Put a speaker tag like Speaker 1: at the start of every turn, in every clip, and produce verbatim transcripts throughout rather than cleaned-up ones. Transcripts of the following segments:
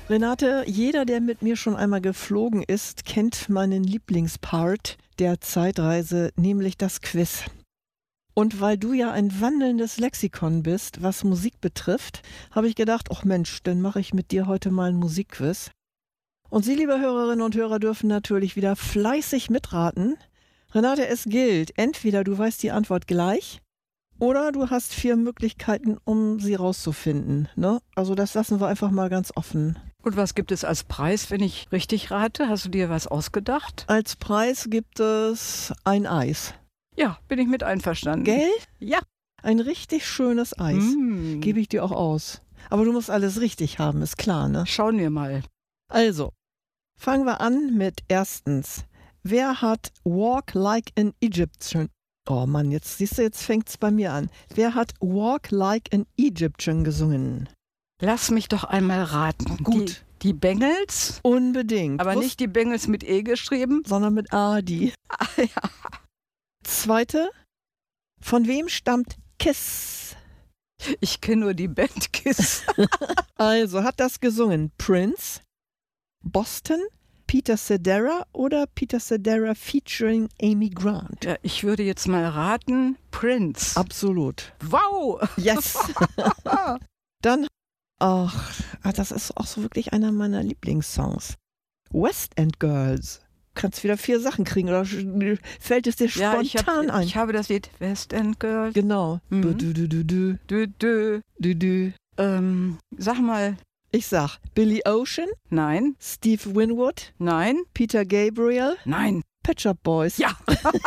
Speaker 1: Renate, jeder, der mit mir schon einmal geflogen ist, kennt meinen Lieblingspart der Zeitreise, nämlich das Quiz. Und weil du ja ein wandelndes Lexikon bist, was Musik betrifft, habe ich gedacht, ach Mensch, dann mache ich mit dir heute mal einen Musikquiz. Und Sie, liebe Hörerinnen und Hörer, dürfen natürlich wieder fleißig mitraten. Renate, es gilt, entweder du weißt die Antwort gleich oder du hast vier Möglichkeiten, um sie rauszufinden. Ne? Also das lassen wir einfach mal ganz offen.
Speaker 2: Und was gibt es als Preis, wenn ich richtig rate? Hast du dir was ausgedacht?
Speaker 1: Als Preis gibt es ein Eis.
Speaker 2: Ja, bin ich mit einverstanden.
Speaker 1: Gell?
Speaker 2: Ja.
Speaker 1: Ein richtig schönes Eis.
Speaker 2: Mm.
Speaker 1: Gebe ich dir auch aus. Aber du musst alles richtig haben, ist klar, ne?
Speaker 2: Schauen wir mal.
Speaker 1: Also, fangen wir an mit erstens. Wer hat Walk Like an Egyptian? Oh Mann, jetzt siehst du, jetzt fängt es bei mir an. Wer hat Walk Like an Egyptian gesungen?
Speaker 2: Lass mich doch einmal raten.
Speaker 1: Gut.
Speaker 2: Die, die Bengals?
Speaker 1: Unbedingt.
Speaker 2: Aber
Speaker 1: Wusst-
Speaker 2: nicht die Bengals mit E geschrieben?
Speaker 1: sondern mit Adi.
Speaker 2: Ah, ja.
Speaker 1: Zweite. Von wem stammt Kiss?
Speaker 2: Ich kenne nur die Band Kiss.
Speaker 1: Also, hat das gesungen Prince, Boston, Peter Cetera oder Peter Cetera featuring Amy Grant?
Speaker 2: Ja, ich würde jetzt mal raten, Prince.
Speaker 1: Absolut.
Speaker 2: Wow!
Speaker 1: Yes. Dann, ach, ah, das ist auch so wirklich einer meiner Lieblingssongs. West End Girls. Kannst wieder vier Sachen kriegen oder sch- fällt es dir
Speaker 2: Ja,
Speaker 1: spontan
Speaker 2: ich, hab,
Speaker 1: ein?
Speaker 2: ich habe das Lied West End Girl.
Speaker 1: Genau.
Speaker 2: Mhm.
Speaker 1: Du, du, du, du, du,
Speaker 2: Dö, dö.
Speaker 1: du, du.
Speaker 2: Ähm, sag mal,
Speaker 1: Ich sag Billy Ocean,
Speaker 2: nein,
Speaker 1: Steve Winwood,
Speaker 2: nein,
Speaker 1: Peter Gabriel,
Speaker 2: nein.
Speaker 1: Pet Shop Boys.
Speaker 2: Ja.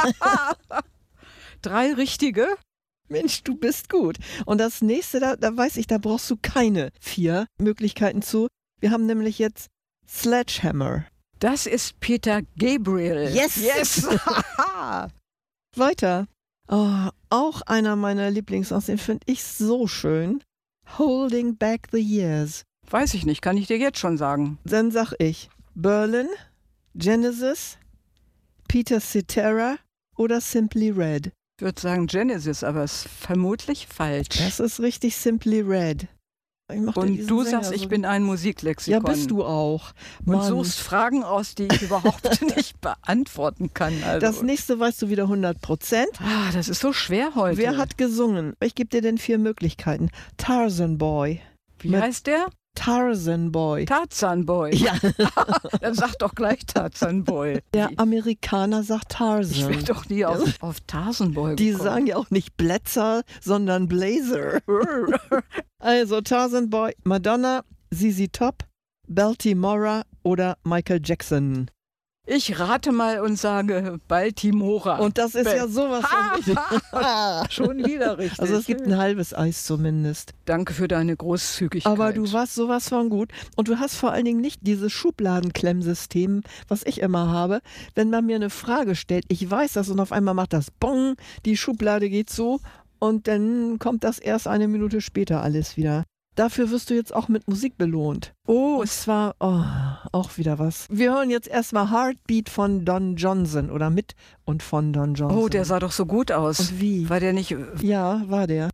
Speaker 2: Drei richtige.
Speaker 1: Mensch, du bist gut. Und das nächste, da, da weiß ich, da brauchst du keine vier Möglichkeiten zu. Wir haben nämlich jetzt Sledgehammer.
Speaker 2: Das ist Peter Gabriel.
Speaker 1: Yes.
Speaker 2: Yes.
Speaker 1: Weiter. Oh, auch einer meiner Lieblingssongs, den finde ich so schön. Holding Back the Years.
Speaker 2: Weiß ich nicht, kann ich dir jetzt schon sagen.
Speaker 1: Dann sag ich Berlin, Genesis, Peter Cetera oder Simply Red.
Speaker 2: Ich würde sagen Genesis, aber es ist vermutlich falsch.
Speaker 1: Das ist richtig Simply Red. Ich mochte
Speaker 2: Und
Speaker 1: diesen
Speaker 2: du
Speaker 1: Sänger
Speaker 2: sagst, ich
Speaker 1: so
Speaker 2: bin ein Musiklexikon.
Speaker 1: Ja, bist du auch.
Speaker 2: Und
Speaker 1: Mann.
Speaker 2: suchst Fragen aus, die ich überhaupt nicht beantworten kann. Also.
Speaker 1: Das nächste weißt du wieder hundert Prozent.
Speaker 2: Ah, das ist so schwer heute.
Speaker 1: Wer hat gesungen? Ich gebe dir denn vier Möglichkeiten. Tarzan Boy.
Speaker 2: Wie
Speaker 1: mit-
Speaker 2: heißt der?
Speaker 1: Tarzan Boy.
Speaker 2: Tarzan Boy.
Speaker 1: Ja,
Speaker 2: Dann sag doch gleich Tarzan Boy.
Speaker 1: der Amerikaner sagt
Speaker 2: Ich
Speaker 1: Tarzan.
Speaker 2: wäre doch nie auf, auf Tarzan Boy
Speaker 1: Die
Speaker 2: gekommen.
Speaker 1: sagen ja auch nicht Blätzer, sondern Blazer. Also Tarzan Boy, Madonna, Z Z Top, Baltimora oder Michael Jackson.
Speaker 2: Ich rate mal und sage Baltimora.
Speaker 1: Und das ist
Speaker 2: Bell.
Speaker 1: ja sowas von richtig.
Speaker 2: Schon wieder richtig.
Speaker 1: Also es gibt ein halbes Eis zumindest.
Speaker 2: Danke für deine Großzügigkeit.
Speaker 1: Aber du warst sowas von gut. Und du hast vor allen Dingen nicht dieses Schubladenklemmsystem, was ich immer habe. Wenn man mir eine Frage stellt, ich weiß das und auf einmal macht das Bong, die Schublade geht so und dann kommt das erst eine Minute später alles wieder. Dafür wirst du jetzt auch mit Musik belohnt. Oh, es war oh, auch wieder was. Wir hören jetzt erstmal Heartbeat von Don Johnson oder mit und von Don Johnson.
Speaker 2: Oh, der sah doch so gut aus.
Speaker 1: Und wie?
Speaker 2: War der nicht...
Speaker 1: Ja, war der.